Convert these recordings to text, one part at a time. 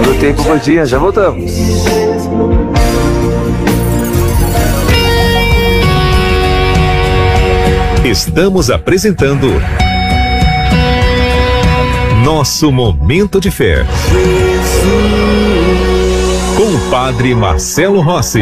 do Tempo Pandinha, já voltamos. Estamos apresentando Nosso Momento de Fé, com o Padre Marcelo Rossi.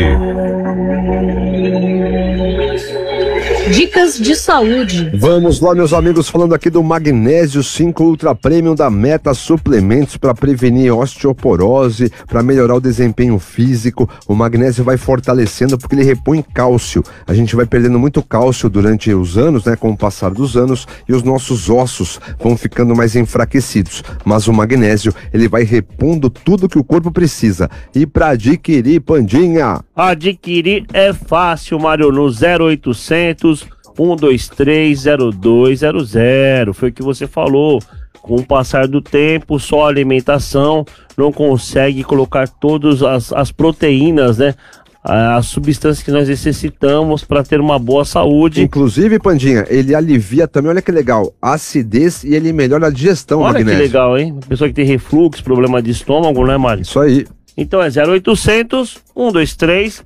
Dicas de saúde. Vamos lá, meus amigos, falando aqui do Magnésio 5 Ultra Premium da Meta Suplementos para prevenir osteoporose, para melhorar o desempenho físico. O magnésio vai fortalecendo porque ele repõe cálcio. A gente vai perdendo muito cálcio durante os anos, né, com o passar dos anos, e os nossos ossos vão ficando mais enfraquecidos. Mas o magnésio, ele vai repondo tudo que o corpo precisa. E para adquirir, Pandinha? Adquirir é fácil, Mário, no 0800 123 0200. Foi o que você falou. Com o passar do tempo, só a alimentação não consegue colocar todas as proteínas, né? As substâncias que nós necessitamos para ter uma boa saúde. Inclusive, Pandinha, ele alivia também, olha que legal, a acidez, e ele melhora a digestão, olha magnésio. Que legal, hein? Pessoa que tem refluxo, problema de estômago, né, Mário? Isso aí. Então é 0800 123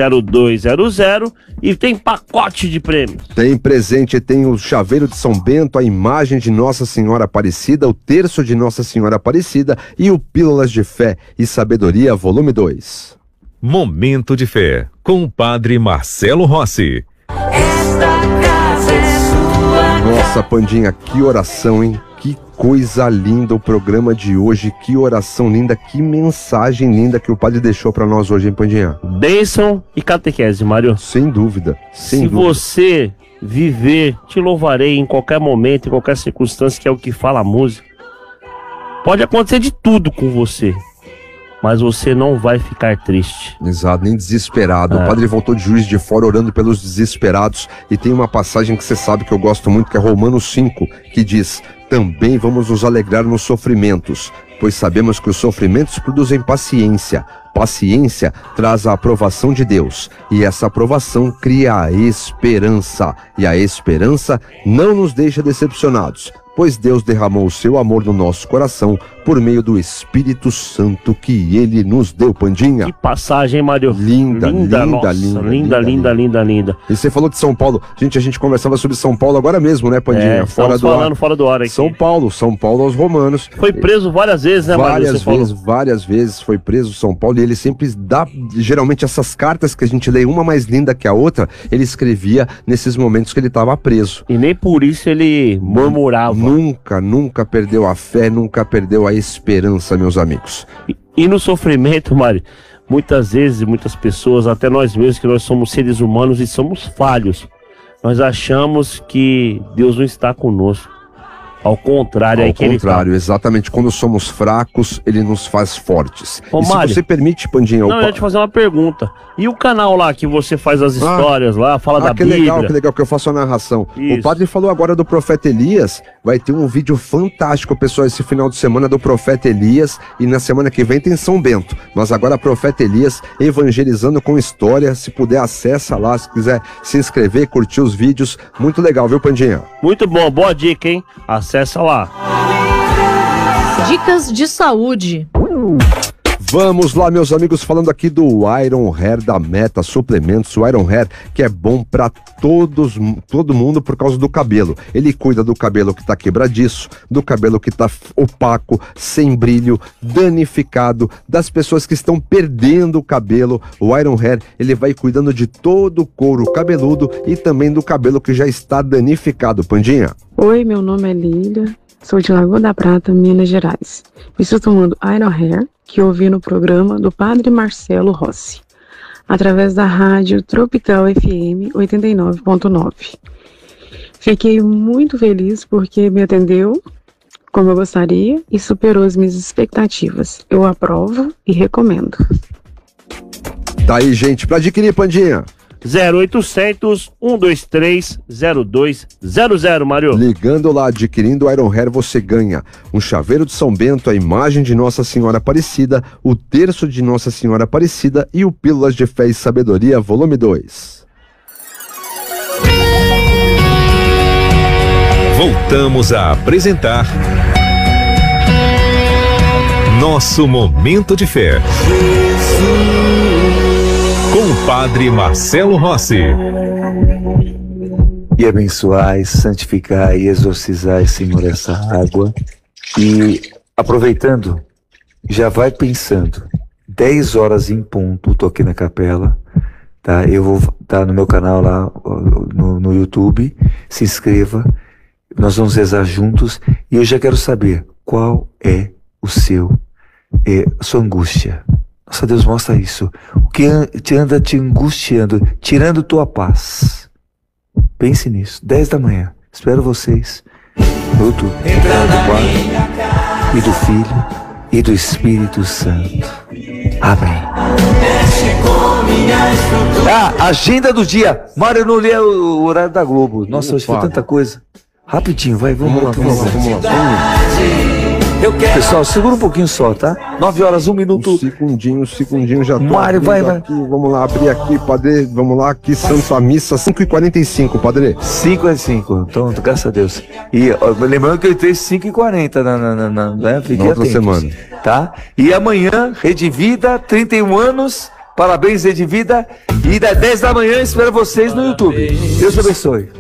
0200 e tem pacote de prêmios. Tem presente, tem o chaveiro de São Bento, a imagem de Nossa Senhora Aparecida, o terço de Nossa Senhora Aparecida e o Pílulas de Fé e Sabedoria, volume 2. Momento de Fé, com o Padre Marcelo Rossi. Esta casa é sua. Nossa, Pandinha, que oração, hein? Que coisa linda o programa de hoje, que oração linda, que mensagem linda que o padre deixou para nós hoje, hein, Pandinha? Bênção e catequese, Mário. Sem dúvida, sem Se dúvida. você viver, te louvarei em qualquer momento, em qualquer circunstância, que é o que fala a música. Pode acontecer de tudo com você, mas você não vai ficar triste. Exato, nem desesperado. O padre voltou de Juiz de Fora orando pelos desesperados, e tem uma passagem que você sabe que eu gosto muito, que é Romanos 5, que diz: também vamos nos alegrar nos sofrimentos, pois sabemos que os sofrimentos produzem paciência. Paciência traz a aprovação de Deus, e essa aprovação cria a esperança, e a esperança não nos deixa decepcionados, pois Deus derramou o seu amor no nosso coração por meio do Espírito Santo que Ele nos deu, Pandinha. Que passagem, hein, Mário? Linda, linda, nossa, linda. E você falou de São Paulo. Gente, a gente conversava sobre São Paulo agora mesmo, né, Pandinha? Fora do ar aqui. São Paulo aos romanos. Foi preso várias vezes, né, Mário? Várias vezes foi preso São Paulo, e ele sempre dá, geralmente, essas cartas que a gente lê, uma mais linda que a outra, ele escrevia nesses momentos que ele estava preso. E nem por isso ele murmurava. Nunca perdeu a fé, nunca perdeu a esperança, meus amigos. E no sofrimento, Mário, muitas vezes, muitas pessoas, até nós mesmos, que nós somos seres humanos e somos falhos, nós achamos que Deus não está conosco. Ao contrário, exatamente. Quando somos fracos, ele nos faz fortes. Ô, e Mário, se você permite, Pandinha... eu ia te fazer uma pergunta. E o canal lá que você faz as histórias lá, fala da Bíblia? Que legal, que eu faço a narração. Isso. O padre falou agora do profeta Elias. Vai ter um vídeo fantástico, pessoal, esse final de semana do profeta Elias. E na semana que vem tem São Bento. Mas agora profeta Elias evangelizando com história. Se puder, acessa lá. Se quiser se inscrever, curtir os vídeos. Muito legal, viu, Pandinha? Muito bom, boa dica, hein? Acessa lá. Dicas de saúde. Vamos lá, meus amigos, falando aqui do Iron Hair da Meta Suplementos. O Iron Hair, que é bom para todo mundo por causa do cabelo. Ele cuida do cabelo que tá quebradiço, do cabelo que tá opaco, sem brilho, danificado, das pessoas que estão perdendo o cabelo. O Iron Hair, ele vai cuidando de todo o couro cabeludo e também do cabelo que já está danificado. Pandinha? Oi, meu nome é Lília, sou de Lagoa da Prata, Minas Gerais. Estou tomando Iron Hair, que ouvi no programa do Padre Marcelo Rossi, através da rádio Tropical FM 89.9. Fiquei muito feliz porque me atendeu como eu gostaria e superou as minhas expectativas. Eu aprovo e recomendo. Tá aí, gente, para adquirir, Pandinha. 0800 123 0200, Mário. Ligando lá, adquirindo o Iron Hair, você ganha um chaveiro de São Bento, a imagem de Nossa Senhora Aparecida, o terço de Nossa Senhora Aparecida e o Pílulas de Fé e Sabedoria, volume 2. Voltamos a apresentar Nosso momento de fé. Com o Padre Marcelo Rossi. E abençoai, santificai e exorcizai, Senhor, essa água. E aproveitando, já vai pensando, 10 horas em ponto, tô aqui na capela, tá? Eu vou estar no meu canal lá no YouTube, se inscreva, nós vamos rezar juntos, e eu já quero saber qual é a sua angústia. Nossa, Deus mostra isso. O que te anda te angustiando, tirando tua paz. Pense nisso, 10 da manhã. Espero vocês no YouTube. Do Pai, e do Filho, e do Espírito Santo. Amém. Agenda do dia. Mário, eu não li o horário da Globo. Nossa, hoje foi tanta coisa. Rapidinho, vai, vamos lá. Pessoal, segura um pouquinho só, tá? 9 horas, 1 minuto. Um segundinho já tô. Mário, vai. Aqui, vamos lá, abrir aqui, padre. Vamos lá, aqui, Santa Missa, 5h45, padre. 5h05, então, graças a Deus. E ó, lembrando que eu entrei 5h40 né? Fiquei outra semana. Tá? E amanhã, Rede Vida, 31 anos. Parabéns, Rede Vida. E das 10 da manhã, espero vocês no YouTube. Deus abençoe.